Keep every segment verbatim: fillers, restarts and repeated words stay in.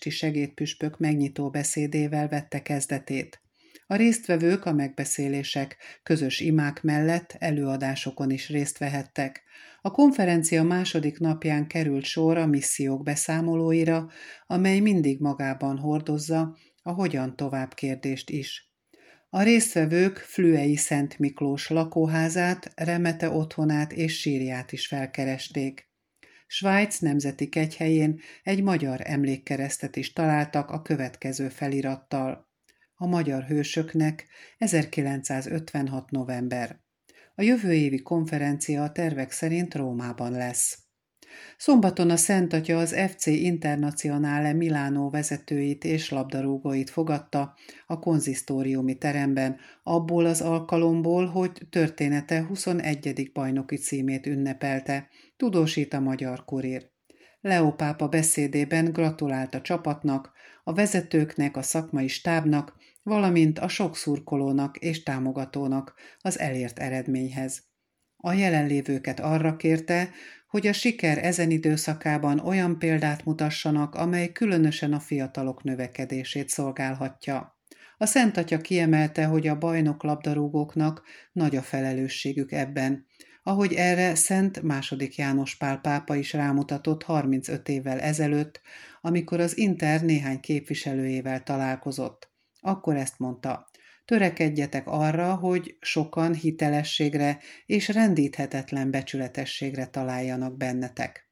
segédpüspök megnyitó beszédével vette kezdetét. A résztvevők a megbeszélések, közös imák mellett előadásokon is részt vehettek. A konferencia második napján került sor a missziók beszámolóira, amely mindig magában hordozza a hogyan tovább kérdést is. A résztvevők Flüei Szent Miklós lakóházát, remete otthonát és sírját is felkeresték. Svájc nemzeti kegyhelyén egy magyar emlékkeresztet is találtak a következő felirattal: a magyar hősöknek ezerkilencszázötvenhat. november. A jövő évi konferencia a tervek szerint Rómában lesz. Szombaton a Szent Atya az ef cé Internazionale Milánó vezetőit és labdarúgóit fogadta a konzisztóriumi teremben, abból az alkalomból, hogy története huszonegyedik bajnoki címét ünnepelte, tudósít a Magyar Kurír. Leó pápa beszédében gratulált a csapatnak, a vezetőknek, a szakmai stábnak, valamint a sok szurkolónak és támogatónak az elért eredményhez. A jelenlévőket arra kérte, hogy a siker ezen időszakában olyan példát mutassanak, amely különösen a fiatalok növekedését szolgálhatja. A Szent Atya kiemelte, hogy a bajnok labdarúgóknak nagy a felelősségük ebben, ahogy erre Szent második János Pál pápa is rámutatott harmincöt évvel ezelőtt, amikor az Inter néhány képviselőjével találkozott. Akkor ezt mondta: törekedjetek arra, hogy sokan hitelességre és rendíthetetlen becsületességre találjanak bennetek.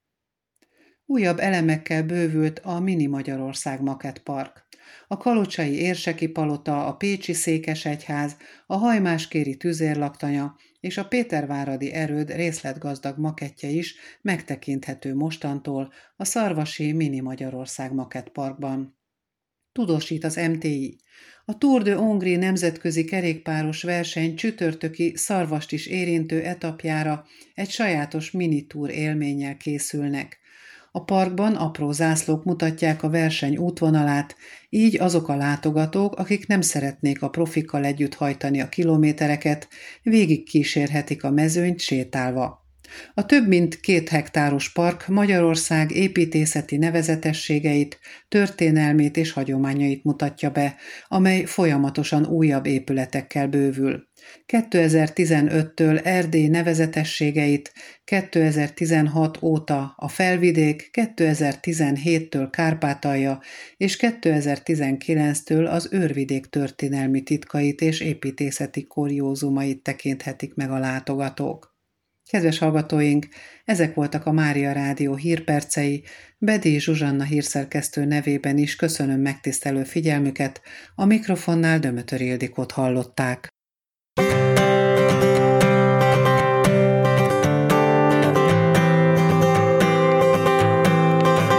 Újabb elemekkel bővült a Mini Magyarország Makettpark. A kalocsai érseki palota, a pécsi székesegyház, a hajmáskéri tüzérlaktanya és a péterváradi erőd részletgazdag makettje is megtekinthető mostantól a szarvasi Mini Magyarország Makettparkban. Tudósít az em té i. A Tour de Hongrie nemzetközi kerékpáros verseny csütörtöki szarvast is érintő etapjára egy sajátos minitúr élménnyel készülnek. A parkban apró zászlók mutatják a verseny útvonalát, így azok a látogatók, akik nem szeretnék a profikkal együtt hajtani a kilométereket, végig kísérhetik a mezőnyt sétálva. A több mint két hektáros park Magyarország építészeti nevezetességeit, történelmét és hagyományait mutatja be, amely folyamatosan újabb épületekkel bővül. kétezer-tizenöttől Erdély nevezetességeit, kétezer-tizenhat óta a Felvidék, kétezer-tizenhéttől Kárpátalja és kétezer-tizenkilenctől az Őrvidék történelmi titkait és építészeti kuriózumait tekinthetik meg a látogatók. Kedves hallgatóink, ezek voltak a Mária Rádió hírpercei, Bedély Zsuzsanna hírszerkesztő nevében is köszönöm megtisztelő figyelmüket, a mikrofonnál Dömötör Ildikót hallották.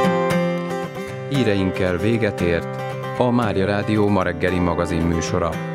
Híreinkkel véget ért a Mária Rádió ma reggeli magazin műsora.